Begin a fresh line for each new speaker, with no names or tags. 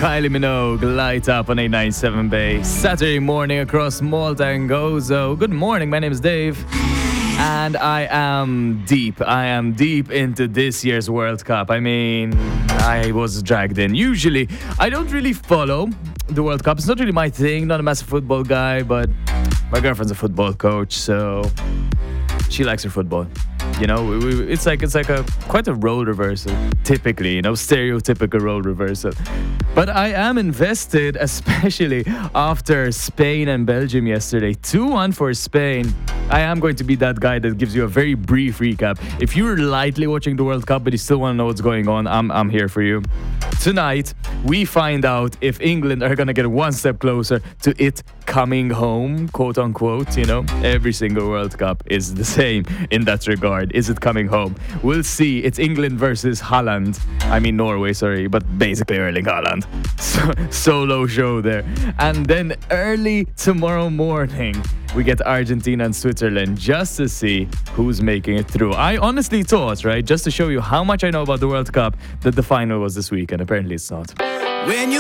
Kylie Minogue, Light Up on 897 Bay. Saturday morning across Malta and Gozo. Good morning, my name is Dave. And I am deep into this year's World Cup. I mean, I was dragged in. Usually, I don't really follow the World Cup. It's not really my thing, not a massive football guy, but my girlfriend's a football coach, so she likes her football. You know, it's like a quite a role reversal, typically, you know, stereotypical role reversal. But I am invested, especially after Spain and Belgium yesterday. 2-1 for Spain. I am going to be that guy that gives you a very brief recap. If you're lightly watching the World Cup, but you still want to know what's going on, I'm here for you. Tonight, we find out if England are going to get one step closer to it coming home, quote unquote, you know. Every single World Cup is the same in that regard. Is it coming home? We'll see. It's England versus Haaland. I mean Norway, sorry, but basically Erling Haaland. Solo show there. And then early tomorrow morning, we get Argentina and Switzerland just to see who's making it through. I honestly thought, right, just to show you how much I know about the World Cup, that the final was this weekend. Apparently it's not. When you